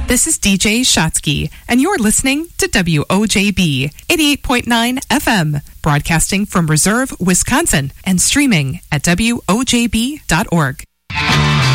This is DJ Shotsky, and you're listening to WOJB 88.9 FM, broadcasting from Reserve, Wisconsin, and streaming at WOJB.org.